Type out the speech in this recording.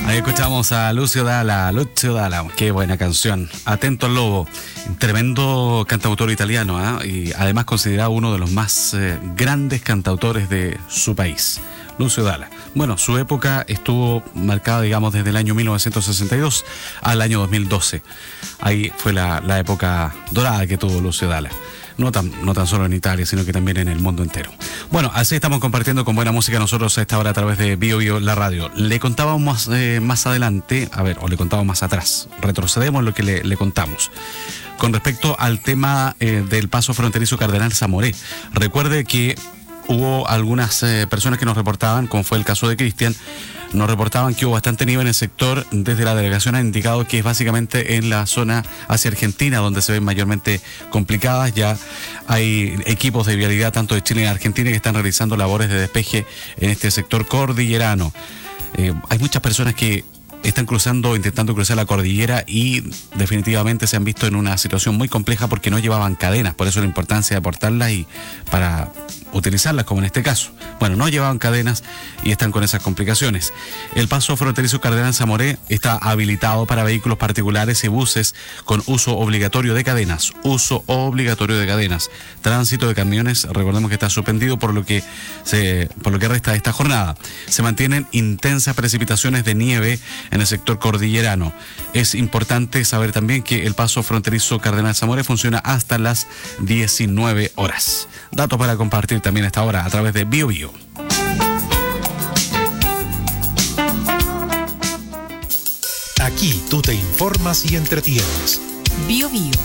Ahí escuchamos a Lucio Dalla, qué buena canción. Atento al lobo, tremendo cantautor italiano, y además considerado uno de los más grandes cantautores de su país. Lucio Dalla. Bueno, su época estuvo marcada, digamos, desde el año 1962 al año 2012. Ahí fue la época dorada que tuvo Lucio Dalla. No tan solo en Italia, sino que también en el mundo entero. Bueno, así estamos compartiendo con buena música nosotros a esta hora a través de Bio Bio, la radio. Le contábamos más adelante, le contábamos más atrás. Retrocedemos lo que le contamos. Con respecto al tema del paso fronterizo Cardenal Zamoré. Recuerde que hubo algunas personas que nos reportaban, como fue el caso de Cristian, nos reportaban que hubo bastante nieve en el sector. Desde la delegación ha indicado que es básicamente en la zona hacia Argentina donde se ven mayormente complicadas. Ya hay equipos de vialidad tanto de Chile y Argentina que están realizando labores de despeje en este sector cordillerano. Hay muchas personas que están intentando cruzar la cordillera y definitivamente se han visto en una situación muy compleja porque no llevaban cadenas, por eso la importancia de portarlas y para utilizarlas, como en este caso. Bueno, no llevaban cadenas y están con esas complicaciones. El paso fronterizo Cardenal Zamoré está habilitado para vehículos particulares y buses con uso obligatorio de cadenas. Tránsito de camiones, recordemos que está suspendido por lo que resta de esta jornada. Se mantienen intensas precipitaciones de nieve en el sector cordillerano. Es importante saber también que el paso fronterizo Cardenal Zamoré funciona hasta las 19 horas. Datos para compartir también a esta hora a través de Bio Bio. Aquí tú te informas y entretienes. Bio Bio,